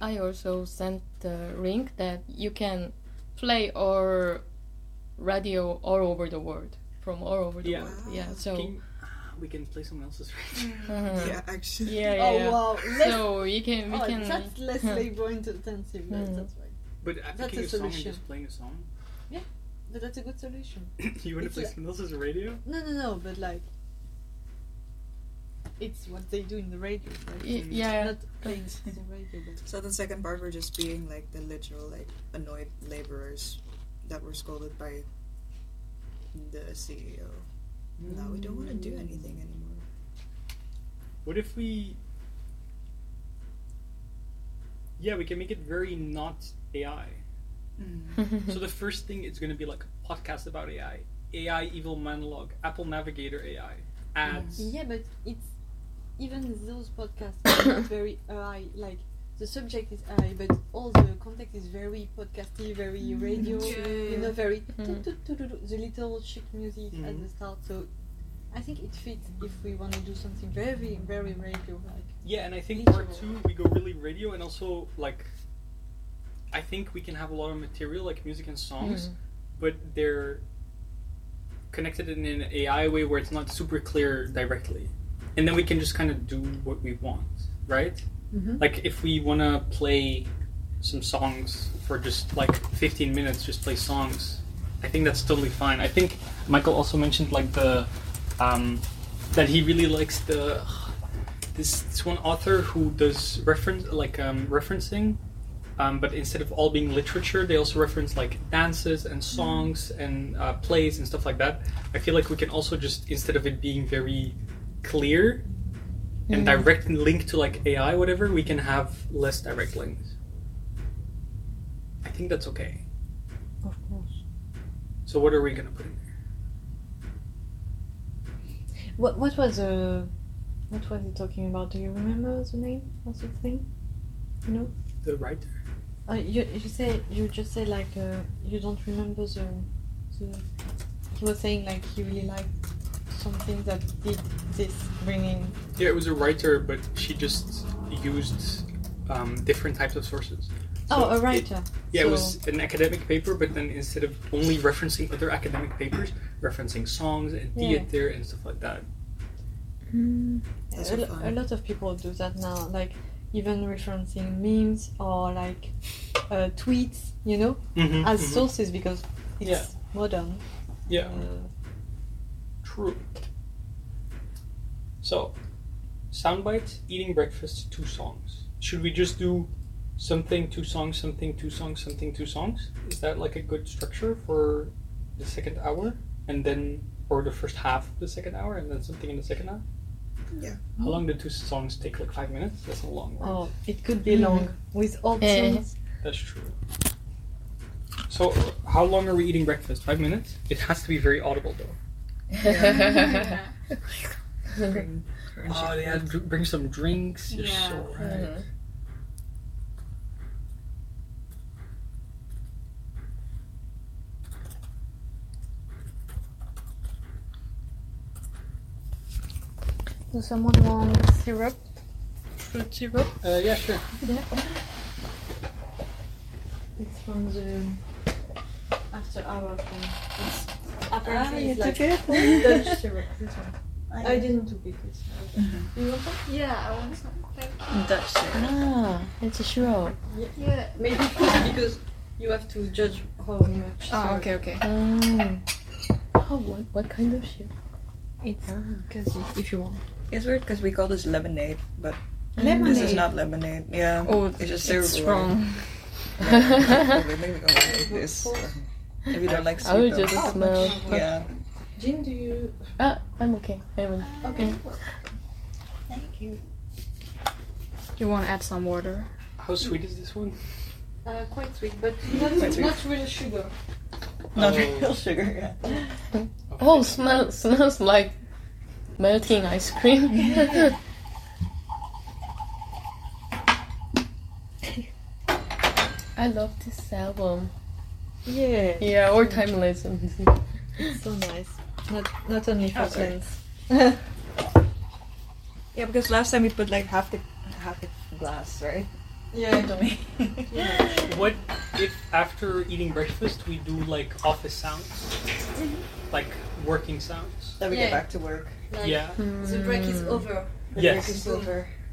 I also sent the link that you can play our radio all over the world, from all over the world. Yeah, so we can play someone else's radio. Yeah, actually. yeah. Wow. So we can. That's less labor intensive. That's right. But picking a song and just playing a song. Yeah, but that's a good solution. You want to play someone else's radio? No, but like. It's what they do in the radio, right? Yeah. Not playing the radio. But... So the second part we're just being like the literal like annoyed laborers that were scolded by the CEO. Now we don't want to do anything anymore. What if we... Yeah, we can make it very not AI. So the first thing is going to be like a podcast about AI. AI Evil Monologue, Apple Navigator AI, ads. Yeah, but it's... Even those podcasts are not very AI, like the subject is AI, but all the context is very podcasty, very radio, very the little chic music at the start. So I think it fits if we want to do something very, very radio-like. Yeah, and I think part 2 we go really radio, and also like I think we can have a lot of material like music and songs, but they're connected in an AI way where it's not super clear directly. And then we can just kind of do what we want, right? Like if we want to play some songs for just like 15 minutes, just play songs. I think that's totally fine. I think Michael also mentioned like the that he really likes this one author who does referencing, but instead of all being literature, they also reference like dances and songs and plays and stuff like that. I feel like we can also just, instead of it being very clear and direct link to like AI, whatever, we can have less direct links. I think that's okay. Of course. So what are we gonna put in there? What was he talking about? Do you remember the name of the thing? You know? The writer? You just say like you don't remember the he was saying like he really liked something that did this bringing. Yeah, it was a writer, but she just used different types of sources. So a writer. It was an academic paper, but then instead of only referencing other academic papers, referencing songs and theater and stuff like that. A lot of people do that now, like even referencing memes or like tweets, you know, as sources because it's modern. Yeah. True. So, soundbites, eating breakfast, 2 songs. Should we just do something, 2 songs, something, 2 songs, something, 2 songs? Is that like a good structure for the second hour? And then, or the first half of the second hour, and then something in the second half? Yeah. How long do 2 songs take? Like 5 minutes? That's not long, right? Oh, it could be long with all songs. That's true. So, how long are we eating breakfast? 5 minutes? It has to be very audible, though. Bring some drinks. You're so right. Does someone want syrup? Fruit syrup? Yeah, sure. Yeah. It's from the after hour thing. It's apparently it's like Dutch syrup. This one. I didn't took it. You want some? Yeah, I want some. Dutch syrup. It's a syrup. Yeah. Maybe because you have to judge how much. Okay. What kind of syrup? It's because if you want. It's weird because we call this lemonade, but this is not lemonade. Yeah. Oh, it's just syrup. It's wrong. Maybe go like this. If you don't like sweet, I will just smell. Yeah. Jean, do you? I'm okay. Okay. Thank you. You want to add some water? How sweet is this one? Quite sweet, but not real sugar. Not real sugar. Yeah. Oh, smells like melting ice cream. I love this album. Yeah, or Timeless. it's so nice. Not only for friends. Yeah, because last time we put like half the glass, right? Yeah. To me. What if after eating breakfast we do like office sounds, like working sounds? Then we Yeah. get back to work. Like, Yeah. the break is over. The Yes. break is over.